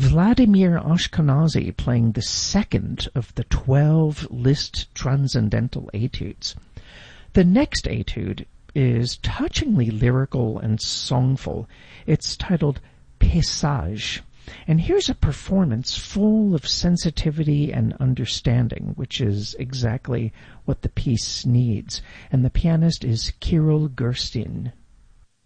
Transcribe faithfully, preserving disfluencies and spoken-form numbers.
Vladimir Ashkenazy playing the second of the twelve Liszt Transcendental Etudes. The next etude is touchingly lyrical and songful. It's titled Paysage. And here's a performance full of sensitivity and understanding, which is exactly what the piece needs. And the pianist is Kirill Gurstin.